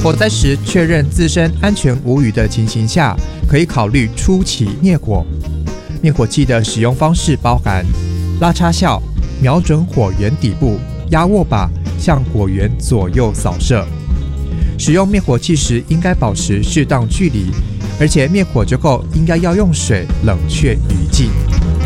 火灾时确认自身安全无虞的情形下，可以考虑初期灭火。灭火器的使用方式包含拉插效、瞄准火源底部、压握把向果园左右扫射。使用灭火器时应该保持适当距离，而且灭火之后应该要用水冷却余烬。